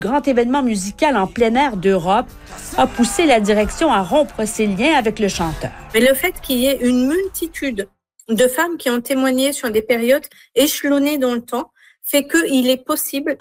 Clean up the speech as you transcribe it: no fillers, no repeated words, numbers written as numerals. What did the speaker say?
grand événement musical en plein air d'Europe a poussé la direction à rompre ses liens avec le chanteur. Mais le fait qu'il y ait une multitude de femmes qui ont témoigné sur des périodes échelonnées dans le temps fait qu'il est possible